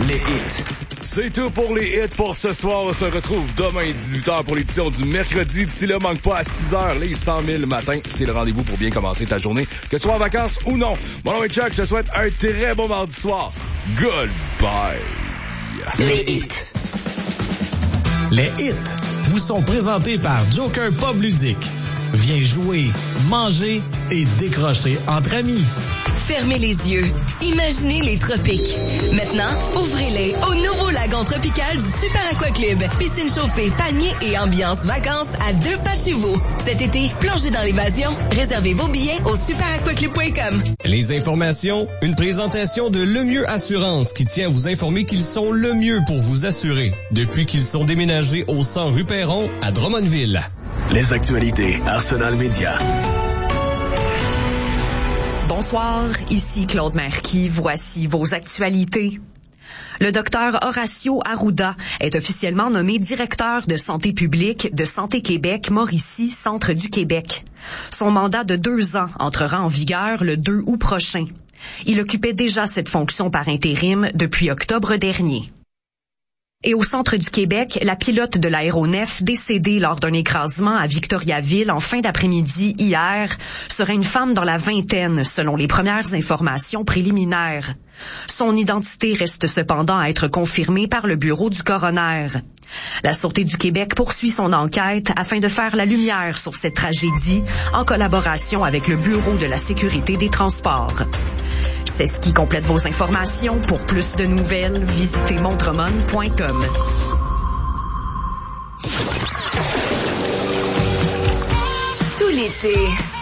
Les hits. C'est tout pour les hits pour ce soir. On se retrouve demain 18h pour l'édition du mercredi. D'ici là, manque pas à 6h, les 100 000 le matin. C'est le rendez-vous pour bien commencer ta journée, que tu sois en vacances ou non. Mon nom est Chuck, je te souhaite un très bon mardi soir. Goodbye. Les hits. Les hits vous sont présentés par Joker Pub Ludique. Viens jouer, manger et décrocher entre amis. Fermez les yeux. Imaginez les tropiques. Maintenant, ouvrez-les au nouveau lagon tropical du Super Aqua Club. Piscine chauffée, palmiers et ambiance vacances à 2 pas de chez vous. Cet été, plongez dans l'évasion. Réservez vos billets au superaquaclub.com. Les informations, une présentation de Le Mieux Assurance qui tient à vous informer qu'ils sont le mieux pour vous assurer depuis qu'ils sont déménagés au 100 rue Perron à Drummondville. Les actualités Arsenal Média. Bonsoir, ici Claude Marquis. Voici vos actualités. Le docteur Horacio Arruda est officiellement nommé directeur de santé publique de Santé Québec Mauricie, Centre du Québec. Son mandat de 2 ans entrera en vigueur le 2 août prochain. Il occupait déjà cette fonction par intérim depuis octobre dernier. Et au centre du Québec, la pilote de l'aéronef décédée lors d'un écrasement à Victoriaville en fin d'après-midi hier serait une femme dans la vingtaine, selon les premières informations préliminaires. Son identité reste cependant à être confirmée par le bureau du coroner. La Sûreté du Québec poursuit son enquête afin de faire la lumière sur cette tragédie en collaboration avec le Bureau de la sécurité des transports. C'est ce qui complète vos informations. Pour plus de nouvelles, visitez montremont.com. Tout l'été,